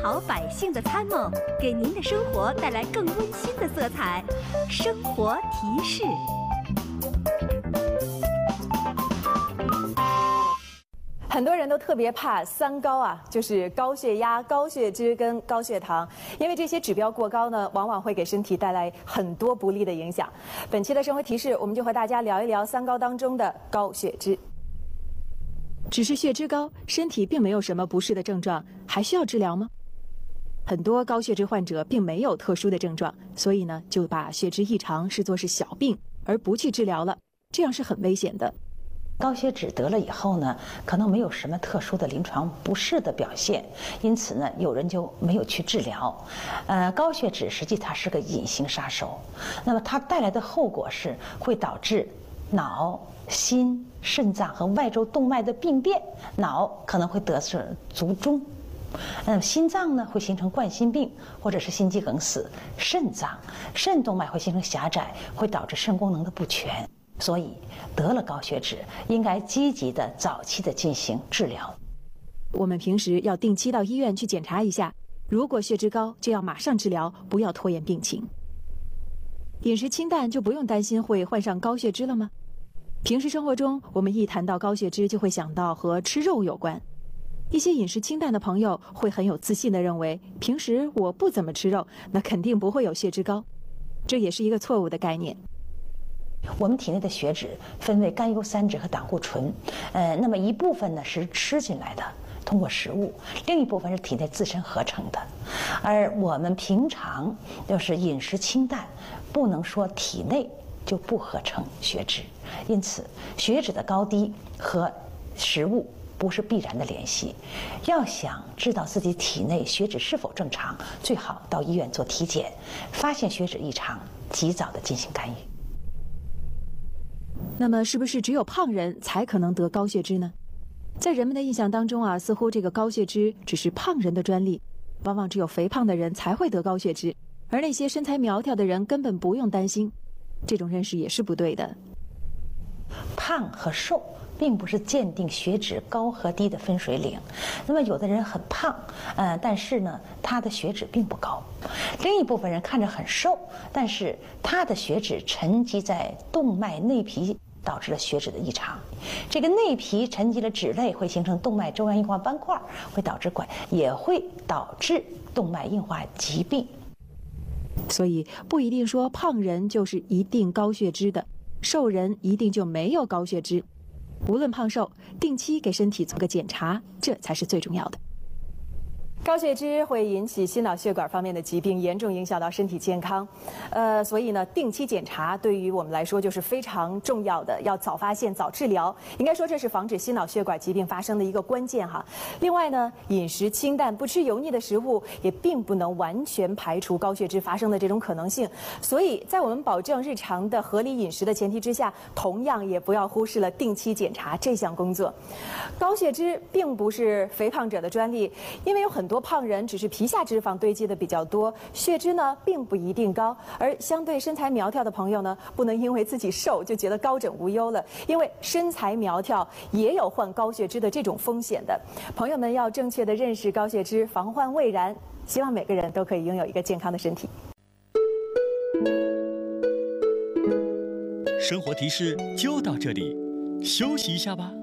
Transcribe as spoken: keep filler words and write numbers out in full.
好百姓的参谋，给您的生活带来更温馨的色彩。生活提示。 很多人都特别怕三高啊，就是高血压、高血脂跟高血糖，因为这些指标过高呢，往往会给身体带来很多不利的影响。本期的生活提示，我们就和大家聊一聊三高当中的高血脂。只是血脂高，身体并没有什么不适的症状，还需要治疗吗？很多高血脂患者并没有特殊的症状，所以呢，就把血脂异常视作是小病，而不去治疗了，这样是很危险的。 高血脂得了以后呢，可能没有什么特殊的临床不适的表现，因此呢，有人就没有去治疗。呃，高血脂实际它是个隐形杀手，那么它带来的后果是会导致脑、心、肾脏和外周动脉的病变，脑可能会得是卒中。嗯，心脏呢会形成冠心病或者是心肌梗死，肾脏、肾动脉会形成狭窄，会导致肾功能的不全。所以得了高血脂，应该积极的、早期的进行治疗。 我们平时要定期到医院去检查一下，如果血脂高，就要马上治疗，不要拖延病情。饮食清淡就不用担心会患上高血脂了吗？平时生活中，我们一谈到高血脂，就会想到和吃肉有关。一些饮食清淡的朋友会很有自信地认为，平时我不怎么吃肉，那肯定不会有血脂高，这也是一个错误的概念。 我们体内的血脂分为甘油三酯和胆固醇，呃，那么一部分呢是吃进来的，通过食物；另一部分是体内自身合成的。而我们平常就是饮食清淡，不能说体内就不合成血脂，因此血脂的高低和食物不是必然的联系。要想知道自己体内血脂是否正常，最好到医院做体检，发现血脂异常，及早的进行干预。 那么是不是只有胖人才可能得高血脂呢？在人们的印象当中啊，似乎这个高血脂只是胖人的专利，往往只有肥胖的人才会得高血脂，而那些身材苗条的人根本不用担心。这种认识也是不对的。 胖和瘦并不是鉴定血脂高和低的分水岭。那么有的人很胖，呃，但是呢，他的血脂并不高；另一部分人看着很瘦，但是他的血脂沉积在动脉内皮，导致了血脂的异常。这个内皮沉积了脂类，会形成动脉粥样硬化斑块，会导致拐，也会导致动脉硬化疾病。 所以不一定说胖人就是一定高血脂的，瘦人一定就没有高血脂。无论胖瘦，定期给身体做个检查，这才是最重要的。高血脂会引起心脑血管方面的疾病，严重影响到身体健康。呃，所以呢，定期检查对于我们来说就是非常重要的，要早发现、早治疗。应该说这是防止心脑血管疾病发生的一个关键哈。另外呢，饮食清淡，不吃油腻的食物，也并不能完全排除高血脂发生的这种可能性。所以在我们保证日常的合理饮食的前提之下，同样也不要忽视了定期检查这项工作。高血脂并不是肥胖者的专利，因为有很多很多胖人只是皮下脂肪堆积的比较多，血脂呢并不一定高。而相对身材苗条的朋友呢，不能因为自己瘦就觉得高枕无忧了，因为身材苗条也有患高血脂的这种风险的。朋友们要正确的认识高血脂，防患未然。希望每个人都可以拥有一个健康的身体。 生活提示就到这里，休息一下吧。